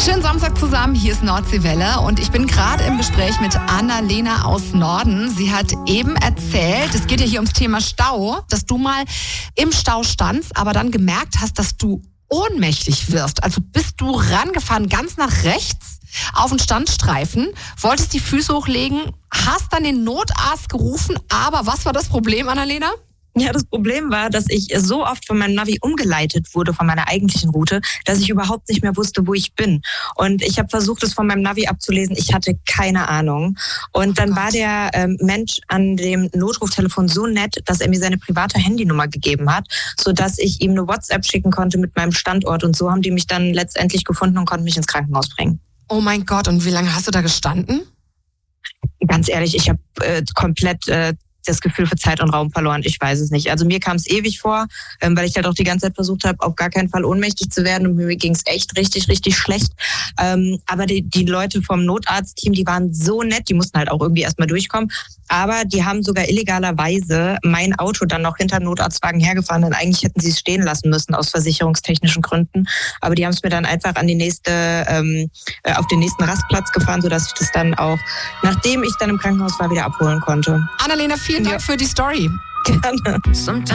Schönen Samstag zusammen, hier ist Nordseewelle und ich bin gerade im Gespräch mit Annalena aus Norden. Sie hat eben erzählt, es geht ja hier ums Thema Stau, dass du mal im Stau standst, aber dann gemerkt hast, dass du ohnmächtig wirst. Also bist du rangefahren, ganz nach rechts auf den Standstreifen, wolltest die Füße hochlegen, hast dann den Notarzt gerufen, aber was war das Problem, Annalena? Ja, das Problem war, dass ich so oft von meinem Navi umgeleitet wurde, von meiner eigentlichen Route, dass ich überhaupt nicht mehr wusste, wo ich bin. Und ich habe versucht, es von meinem Navi abzulesen. Ich hatte keine Ahnung. Und dann war der Mensch an dem Notruftelefon so nett, dass er mir seine private Handynummer gegeben hat, sodass ich ihm eine WhatsApp schicken konnte mit meinem Standort. Und so haben die mich dann letztendlich gefunden und konnten mich ins Krankenhaus bringen. Oh mein Gott, und wie lange hast du da gestanden? Ganz ehrlich, ich habe komplett das Gefühl für Zeit und Raum verloren. Ich weiß es nicht. Also mir kam es ewig vor, weil ich halt auch die ganze Zeit versucht habe, auf gar keinen Fall ohnmächtig zu werden und mir ging es echt richtig, richtig schlecht. Aber die Leute vom Notarztteam, die waren so nett, die mussten halt auch irgendwie erstmal durchkommen. Aber die haben sogar illegalerweise mein Auto dann noch hinter dem Notarztwagen hergefahren, denn eigentlich hätten sie es stehen lassen müssen aus versicherungstechnischen Gründen. Aber die haben es mir dann einfach an die auf den nächsten Rastplatz gefahren, sodass ich das dann auch, nachdem ich dann im Krankenhaus war, wieder abholen konnte. Annalena, vielen Dank für die Story. Gerne.